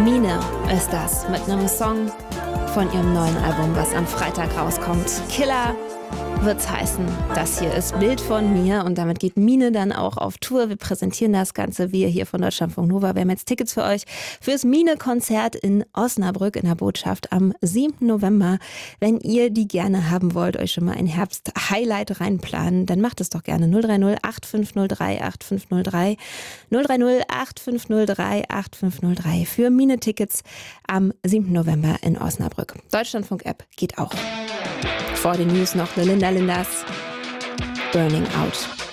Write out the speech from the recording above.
Mine ist das mit einem Song von ihrem neuen Album, was am Freitag rauskommt. Killer wird's heißen. Das hier ist Bild von mir und damit geht Mine dann auch auf Tour. Wir präsentieren das Ganze, wir hier von Deutschlandfunk Nova. Wir haben jetzt Tickets für euch fürs Mine-Konzert in Osnabrück in der Botschaft am 7. November. Wenn ihr die gerne haben wollt, euch schon mal ein Herbst-Highlight reinplanen, dann macht es doch gerne. 030 8503 8503 030 8503 8503 für Mine-Tickets am 7. November in Osnabrück. Deutschlandfunk-App geht auch. Vor den News noch eine Linda Linders Burning Out.